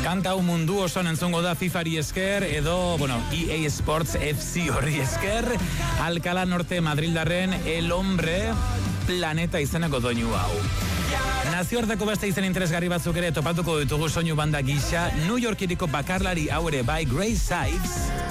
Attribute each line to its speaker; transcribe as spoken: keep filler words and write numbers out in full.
Speaker 1: Kanta hau mundu osoan entzongo da FIFAri esker, edo, bueno, E A Sports F C horri esker, Alcalá Norte Madrildarren El Hombre Planeta izeneko doinu hau. Nazioarteko beste izen interesgarri batzuk ere topatuko ditugu soinu banda gisa, New Yorkiriko bakarlari hau ere bai, Grace Sides.